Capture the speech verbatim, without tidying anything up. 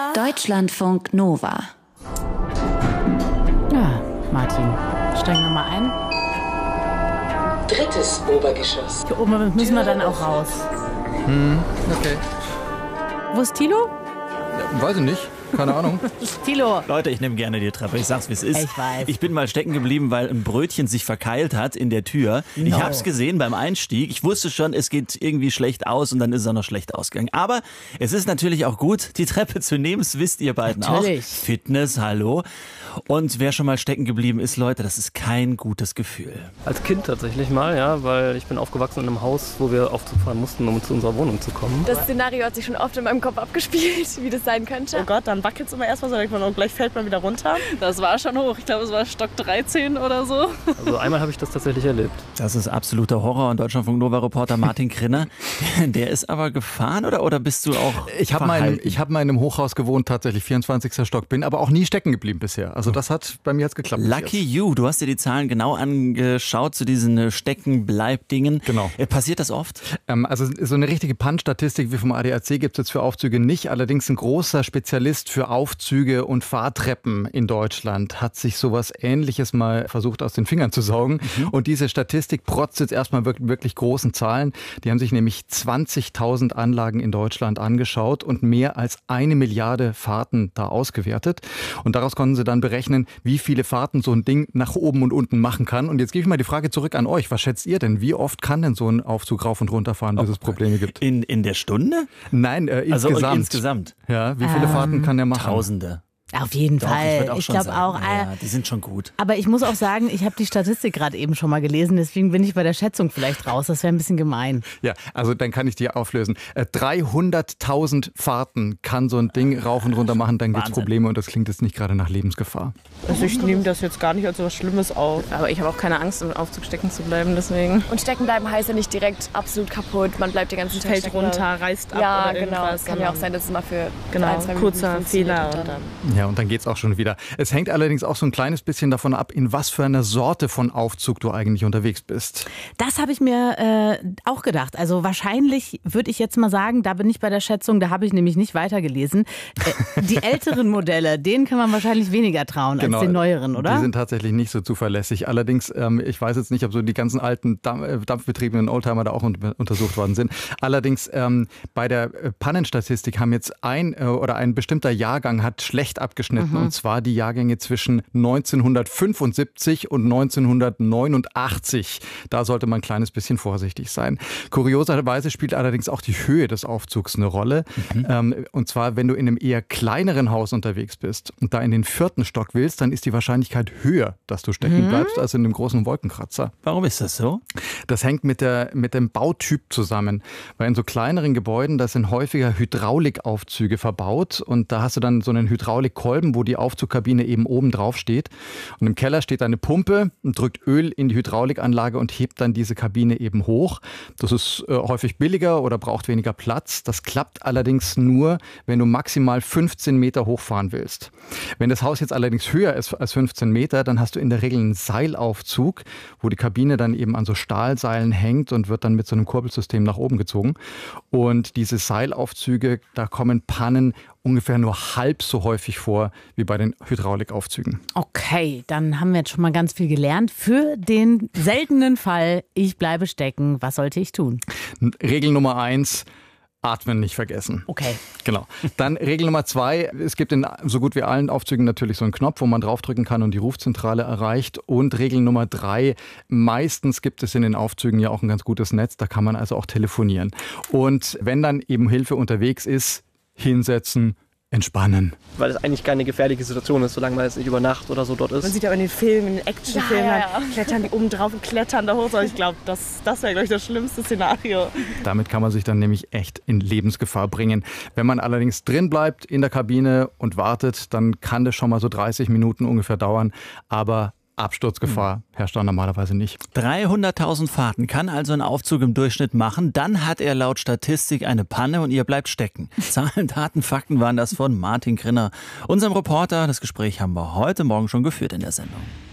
Deutschlandfunk Nova. Ja, Martin, steigen wir mal ein. Drittes Obergeschoss. Hier oben müssen wir dann auch raus. Hm, okay. Wo ist Thilo? Ja, weiß ich nicht. Keine Ahnung. Thilo. Leute, ich nehme gerne die Treppe. Ich sag's, wie es ist. Ich weiß. Ich bin mal stecken geblieben, weil ein Brötchen sich verkeilt hat in der Tür. No. Ich hab's gesehen beim Einstieg. Ich wusste schon, es geht irgendwie schlecht aus und dann ist es auch noch schlecht ausgegangen. Aber es ist natürlich auch gut, die Treppe zu nehmen. Das wisst ihr beiden natürlich. auch. Fitness, hallo. Und wer schon mal stecken geblieben ist, Leute, das ist kein gutes Gefühl. Als Kind tatsächlich mal, ja, weil ich bin aufgewachsen in einem Haus, wo wir Aufzug fahren mussten, um zu unserer Wohnung zu kommen. Das Szenario hat sich schon oft in meinem Kopf abgespielt, wie das sein könnte. Oh Gott, dann wackelt es immer erstmal so, denkt man, oh, gleich fällt man wieder runter. Das war schon hoch. Ich glaube, es war Stock dreizehn oder so. Also einmal habe ich das tatsächlich erlebt. Das ist absoluter Horror. Und Deutschlandfunk Nova-Reporter Martin Krinner, der ist aber gefahren oder, oder bist du auch Ich habe mal, ich hab mal in einem Hochhaus gewohnt, tatsächlich vierundzwanzigster Stock, bin aber auch nie stecken geblieben bisher. Also das hat bei mir jetzt geklappt. Lucky you, du hast dir die Zahlen genau angeschaut zu diesen Stecken-Bleib-Dingen. Genau. Äh, passiert das oft? Ähm, also so eine richtige Pannstatistik wie vom A D A C gibt es jetzt für Aufzüge nicht. Allerdings ein großer Spezialist für Aufzüge und Fahrtreppen in Deutschland hat sich sowas Ähnliches mal versucht aus den Fingern zu saugen. Mhm. Und diese Statistik protzt jetzt erstmal wirklich, wirklich großen Zahlen. Die haben sich nämlich zwanzigtausend Anlagen in Deutschland angeschaut und mehr als eine Milliarde Fahrten da ausgewertet. Und daraus konnten sie dann berechnen, wie viele Fahrten so ein Ding nach oben und unten machen kann. Und jetzt gebe ich mal die Frage zurück an euch. Was schätzt ihr denn? Wie oft kann denn so ein Aufzug rauf und runter fahren, bis oh, es Probleme gibt? In, in der Stunde? Nein, äh, insgesamt. Also insgesamt? Ja, wie viele ähm, Fahrten kann der machen? Tausende. Auf jeden Doch, Fall. Ich, ich glaube auch. Ja, die sind schon gut. Aber ich muss auch sagen, ich habe die Statistik gerade eben schon mal gelesen, deswegen bin ich bei der Schätzung vielleicht raus. Das wäre ein bisschen gemein. Ja, also dann kann ich die auflösen. dreihunderttausend Fahrten kann so ein Ding rauf und runter machen, dann gibt es Probleme und das klingt jetzt nicht gerade nach Lebensgefahr. Also ich nehme das jetzt gar nicht als so was Schlimmes auf. Aber ich habe auch keine Angst, im Aufzug stecken zu bleiben, deswegen. Und stecken bleiben heißt ja nicht direkt absolut kaputt. Man bleibt den ganzen Tag fällt runter, reißt ab ja, oder genau. irgendwas. Es kann ja auch sein, dass es mal für genau, ein, zwei kurzer Minuten Fehler. Und dann. dann. Ja, und dann geht es auch schon wieder. Es hängt allerdings auch so ein kleines bisschen davon ab, in was für einer Sorte von Aufzug du eigentlich unterwegs bist. Das habe ich mir äh, auch gedacht. Also wahrscheinlich würde ich jetzt mal sagen, da bin ich bei der Schätzung, da habe ich nämlich nicht weitergelesen. Äh, die älteren Modelle, denen kann man wahrscheinlich weniger trauen genau, als den neueren, oder? Die sind tatsächlich nicht so zuverlässig. Allerdings, ähm, ich weiß jetzt nicht, ob so die ganzen alten Dampf- dampfbetriebenen Oldtimer da auch un- untersucht worden sind. Allerdings ähm, bei der Pannenstatistik haben jetzt ein äh, oder ein bestimmter Jahrgang hat schlecht abgeschnitten. Mhm. Und zwar die Jahrgänge zwischen neunzehnhundertfünfundsiebzig und neunzehnhundertneunundachtzig. Da sollte man ein kleines bisschen vorsichtig sein. Kurioserweise spielt allerdings auch die Höhe des Aufzugs eine Rolle. Mhm. Ähm, und zwar, wenn du in einem eher kleineren Haus unterwegs bist und da in den vierten Stock willst, dann ist die Wahrscheinlichkeit höher, dass du stecken mhm. bleibst, als in einem großen Wolkenkratzer. Warum ist das so? Das hängt mit, der, mit dem Bautyp zusammen. Weil in so kleineren Gebäuden, da sind häufiger Hydraulikaufzüge verbaut und da hast du dann so einen Hydraulikkolben, wo die Aufzugkabine eben oben drauf steht. Und im Keller steht eine Pumpe und drückt Öl in die Hydraulikanlage und hebt dann diese Kabine eben hoch. Das ist äh, häufig billiger oder braucht weniger Platz. Das klappt allerdings nur, wenn du maximal fünfzehn Meter hochfahren willst. Wenn das Haus jetzt allerdings höher ist als fünfzehn Meter, dann hast du in der Regel einen Seilaufzug, wo die Kabine dann eben an so Stahlseilen hängt und wird dann mit so einem Kurbelsystem nach oben gezogen. Und diese Seilaufzüge, da kommen Pannen ungefähr nur halb so häufig vor wie bei den Hydraulikaufzügen. Okay, dann haben wir jetzt schon mal ganz viel gelernt. Für den seltenen Fall, ich bleibe stecken, was sollte ich tun? Regel Nummer eins, atmen nicht vergessen. Okay. Genau. Dann Regel Nummer zwei, es gibt in so gut wie allen Aufzügen natürlich so einen Knopf, wo man draufdrücken kann und die Rufzentrale erreicht. Und Regel Nummer drei, meistens gibt es in den Aufzügen ja auch ein ganz gutes Netz, da kann man also auch telefonieren. Und wenn dann eben Hilfe unterwegs ist, hinsetzen, entspannen. Weil es eigentlich keine gefährliche Situation ist, solange man jetzt nicht über Nacht oder so dort ist. Man sieht ja in den Filmen, in den Actionfilmen, ja, ja, ja. klettern die oben drauf und klettern da hoch. Ich glaube, das, das wäre, glaube ich, das schlimmste Szenario. Damit kann man sich dann nämlich echt in Lebensgefahr bringen. Wenn man allerdings drin bleibt in der Kabine und wartet, dann kann das schon mal so dreißig Minuten ungefähr dauern. Aber Absturzgefahr herrscht da normalerweise nicht. dreihunderttausend Fahrten kann also ein Aufzug im Durchschnitt machen. Dann hat er laut Statistik eine Panne und ihr bleibt stecken. Zahlen, Daten, Fakten waren das von Martin Krinner, unserem Reporter. Das Gespräch haben wir heute Morgen schon geführt in der Sendung.